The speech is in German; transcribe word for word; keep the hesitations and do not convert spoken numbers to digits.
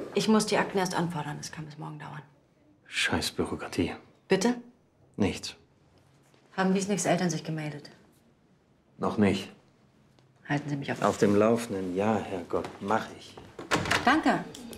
Ich muss die Akten erst anfordern. Das kann bis morgen dauern. Scheiß Bürokratie. Bitte? Nichts. Haben Wiesnigs Eltern sich gemeldet? Noch nicht. Halten Sie mich auf... Auf dem Laufenden, ja, Herrgott, mach ich. Danke.